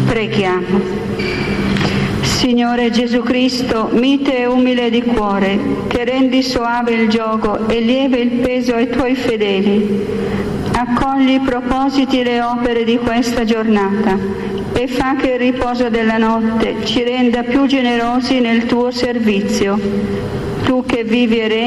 Preghiamo. Signore Gesù Cristo, mite e umile di cuore, che rendi soave il giogo e lieve il peso ai Tuoi fedeli, accogli i propositi e le opere di questa giornata e fa che il riposo della notte ci renda più generosi nel Tuo servizio. Tu che vivi e regni